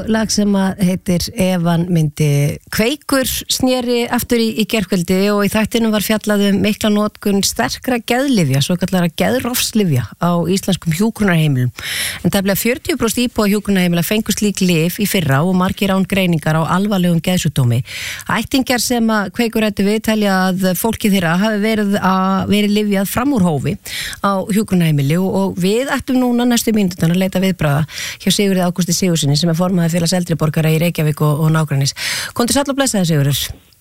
og lag sem að heitir Ef hann myndi. Kveikur sneri aftur í gærkvöldi og í þættinum var fjallað mikla notkun sterkra geðlyfja, svokallara geðrofslyfja á íslenskum hjúkrunarheimilum. En tæplega 40% íbúa hjúkrunarheimila fengu slík lyf í fyrra og margir án greiningar á alvarlegum geðsjúkdómi. Ættingjar sem að Kveikur ræddi við telja að fólki þeirra hafi verið lyfjað fram úr hófi á hjúkrunarheimili og við ættum núna næstu mínúturnar að leita viðbragða hjá Sigurði Ágústi Sigurðssyni sem formaður félags eldri borgara í Reykjavík og nágrannis. Komdu sæll og blessaði, Sigurður.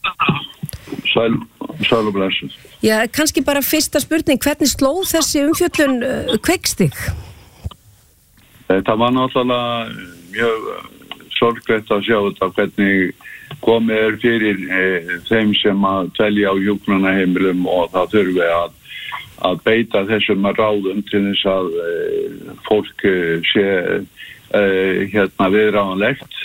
Sæll og blessaði. Já, kannski bara fyrsta spurning, hvernig sló þessi umfjöllun Kveikstig? Það var náttúrulega mjög sorglegt að sjá þetta hvernig komið fyrir þeim sem að telja á hjúkrunarheimilum og það þurfi að beita þessum ráðum til þess að fólk sé viðráðanlegt.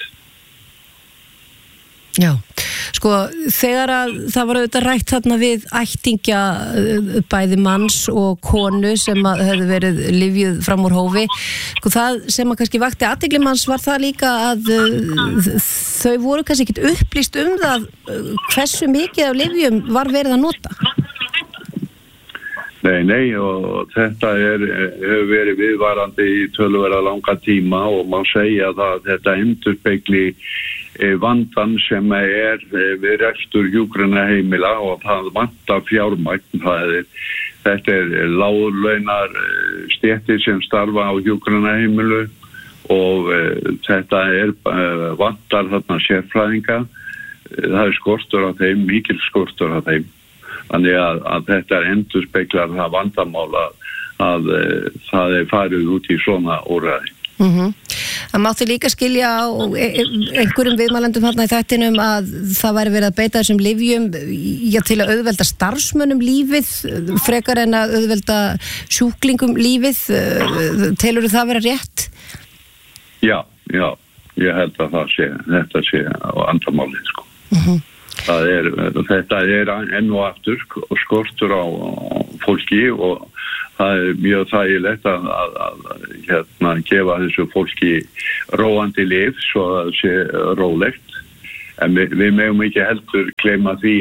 Já, sko þegar að það var auðvitað rætt þarna við ættingja bæði manns og konu sem að hefðu verið lyfjuð fram úr hófi, sko það sem að kannski vakti athygli manns var það líka að þau voru kannski ekkert upplýst það hversu mikið af lyfjum var verið að nota. Nei, og þetta hefur verið viðvarandi í töluverða langa tíma og má segja að þetta endurspegli vandan sem við rekstur hjúkrunarheimila og það vantar fjármagn. Þetta láglaunar stéttir sem starfa á hjúkrunarheimilu og þetta vantar þarna sérfræðinga. Það skortur á þeim, mikil skortur á þeim. Þannig að þetta endurspeglar það vandamál að það farið út í svona úrræði. Það mátti líka skilja á einhverjum viðmælendum þarna í þættinum að það væri verið að beita þessum lyfjum til að auðvelda starfsmönnum lífið frekar en að auðvelda sjúklingum lífið. Telurðu það vera rétt? Já, ég held að þetta sé á andamálið, sko. Þetta enn og aftur skortur á fólki og það mjög þægilegt að gefa þessu fólki róandi lyf svo að það sé rólegt. En við megum ekki heldur gleyma því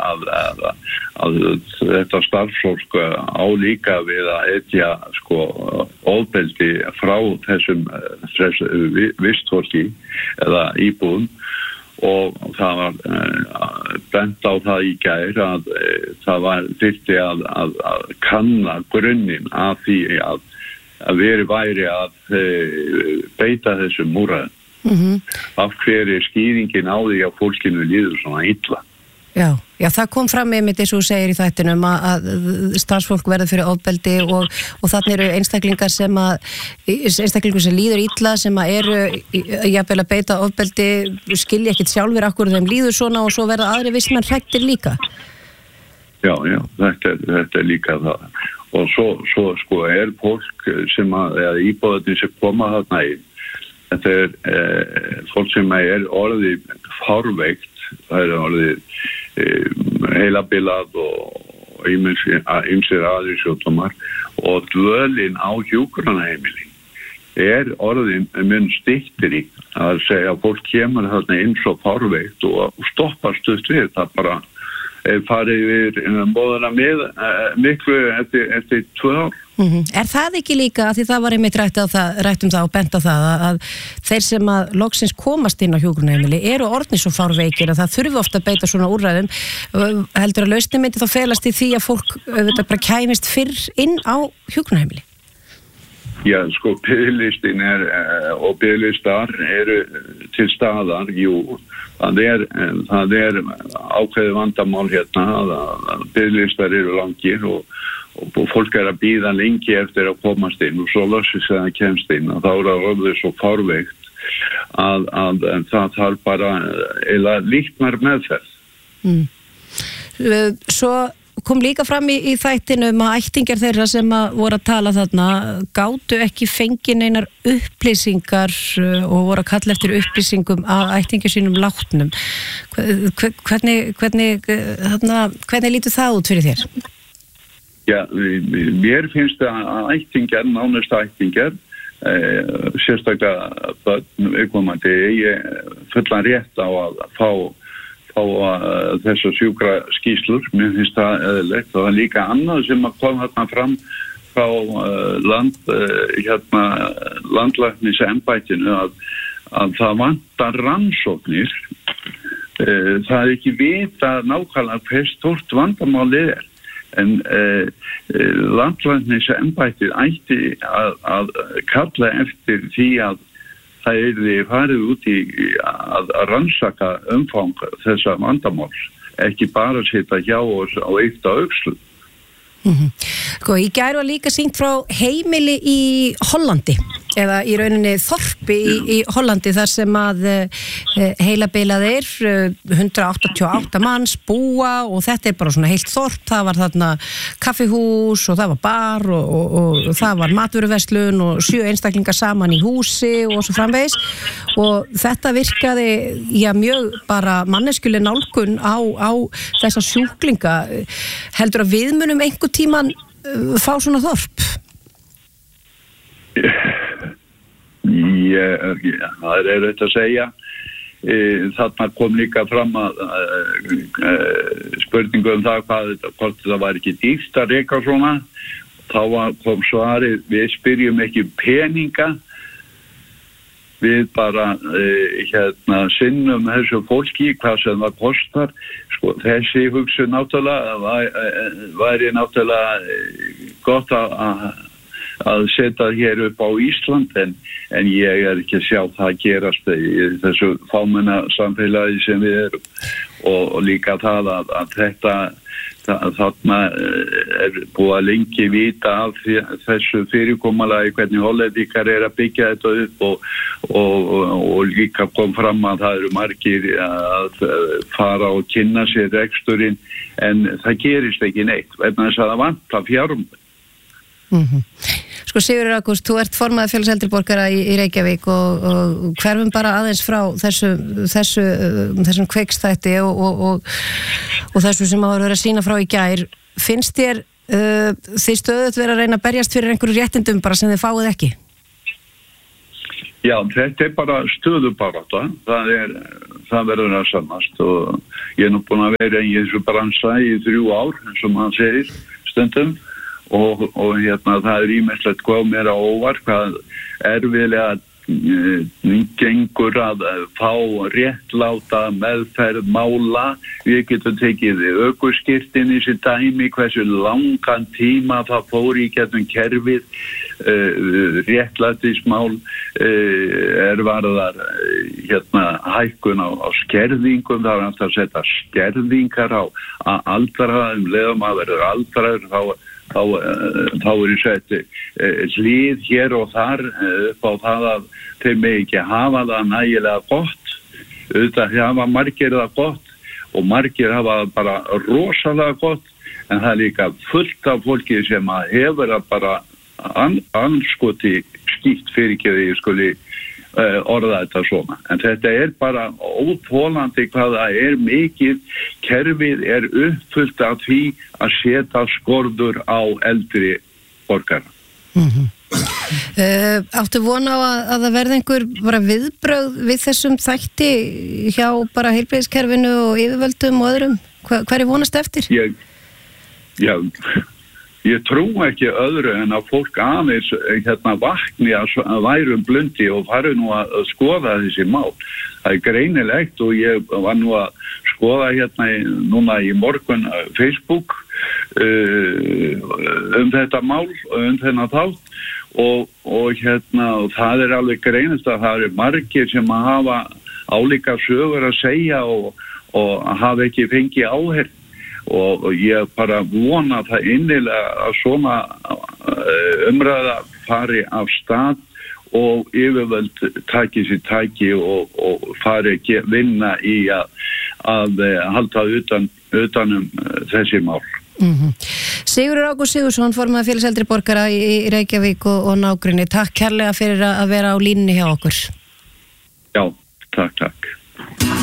að þetta starfsfólk á líka við að etja ofbeldi frá þessum vistfólki eða íbúðum. Og það var bent á það í gær að það þyrfti að kanna grunninn að því að væri að beita þessum úrræðum. Af hverju skýringin á því að fólkinu líður svona illa. Já, það kom fram með eins og þú segir í þættinum að starfsfólk verður fyrir ofbeldi og þannig eru einstaklingar sem líður illa sem að eru jafnvel að beita ofbeldi, skilja ekkert sjálfur akkur þeim líður svona og svo verða aðri vistmenn hrættir líka. Já, þetta líka það. Og svo fólk sem íbúðarnir sem koma þarna í. Þetta fólk sem orðið fárveikt, það orðið heilabilað og ýmsir aðrir sjúkdómar og dvölin á hjúkrunarheimili orðin mun styttri að segja að fólk kemur þarna inn svo fárveikt og stoppar stutt við það bara farið við bóðuna miklu eftir 2 ár. Það ekki líka, því það var einmitt rætt um það og bent á það að þeir sem að loksins komast inn á hjúkrunarheimili eru orðnir svo fárveikir að það þurfi ofta að beita svona úrræðum. Heldur að lausnin myndi þá felast í því að fólk auðvitað bara kæmist fyrr inn á hjúkrunarheimili? Já, biðlistin og biðlistar eru til staðar, jú. Það ákveðið vandamál hérna að biðlistar eru langir og fólk að bíða lengi eftir að komast inn og svo loksins að það kemst inn og þá það orðið svo fárveikt að það þarf bara eða líknar meðferð. Svo kom líka fram í þættinum að ættingjar þeirra sem að voru að tala þarna gátu ekki fengið einar upplýsingar og voru að kalla eftir upplýsingum að ættingjar sínum látnum. Hvernig lítur það út fyrir þér? Já, mér finnst að ættingjar, nánast ættingjar, sérstaklega börn viðkomandi fullan rétt á að fá þessar sjúkra skýrslur. Mér finnst það eðlilegt og það líka annað sem að kom þarna fram frá landlæknisembættinu að það vantar rannsóknir. Það er ekki vitað nákvæmlega hve stórt vandamálið en landlæknisembættið ætti að kalla eftir því að það yrði farið út í að rannsaka umfang þessa vandamáls, ekki bara sitja hjá oss á eitt á öxlu. Sko, í gær var líka sýnt frá heimili í Hollandi eða í rauninni þorpi í Hollandi þar sem að heilabilaðir 188 manns búa og þetta er bara svona heilt þorp. Það var þarna kaffihús og það var bar og það var matvöruverslun og 7 einstaklingar saman í húsi og svo framvegis og þetta virkaði mjög bara manneskjuleg nálgun á þessa sjúklinga. Heldur að við munum einhvern tíman fá svona þorp? Það er auðvitað að segja. Þarna kom líka fram að spurningu það hvort það var ekki dýrt að reka svona. Þá kom svarið, við spyrjum ekki peninga, við bara sinnum þessu fólki hvað sem það kostar. Sko, þessi hugsun náttúrulega væri náttúrulega gott að setja hér upp á Ísland en ég er ekki að sjá það gerast í þessu fámenna samfélagi sem við erum og líka það að þarna er búið að lengi vita af þessu fyrirkomulagi hvernig hollendingar er að byggja þetta upp og líka kom fram að það eru margir að fara og kynna sér reksturinn en það gerist ekki neitt vegna þess að það vantar fjármagn. Sko Sigurður Ágúst, þú ert formaður Félags eldri borgara í Reykjavík og hverfum bara aðeins frá þessum kveikstætti og þessu sem hafa verið að sýna frá í gær. Finnst þér þið stöðugt vera að reyna að berjast fyrir einhverju réttindum bara sem þið fáið ekki? Já, þetta er bara stöðubarátta. Það verður að sannast og ég er nú búin að vera í þessu bransa í 3 ár, eins og maður segir stundum. Og það er ýmislegt hvað mér á óvart hvað erfiðlega gengur að fá réttláta meðferð mála. Við getum tekið ökuskírteini í sitt dæmi, hversu langan tíma það fór í gegnum kerfið, réttlætismál varðar hækkun á skerðingum, það hægt að setja skerðingar á aldraða, leiðum að verður aldraður þá er sett hlið hér og þar upp á það að þeir með ekki hafa það nægilega gott. Auðvitað hafa margir það gott og margir hafa bara rosalega gott en það er líka fullt af fólki sem hefur það bara anskoti skýtt fyrirgeði ég skuli orða þetta svona. En þetta er bara óþolandi hvað það er mikið. Kerfið er uppfullt af því að setja skorður á eldri borgara. Áttu vona á að það verði einhver bara viðbrögð við þessum þætti hjá bara heilbrigðiskerfinu og yfirvöldum og öðrum? Hver er vonast eftir? Ég trú ekki öðru en að fólk aðeins vakni að værum blundi og fari nú að skoða þessi mál. Það er greinilegt og ég var nú að skoða núna í morgun Facebook þetta mál, þennan þátt og það er alveg greinist að það eru margir sem að hafa álíka sögur að segja og hafa ekki fengið áheyrn. Og ég bara vona það innilega að svona umræða fari af stað og yfirvöld taki sér tæki og fari vinna í að halda utanum þessi mál. Sigurður Ágúst Sigurðsson, formaður Félags eldri borgara í Reykjavík og nágrenni. Takk kærlega fyrir að vera á línunni hjá okkur. Já, takk.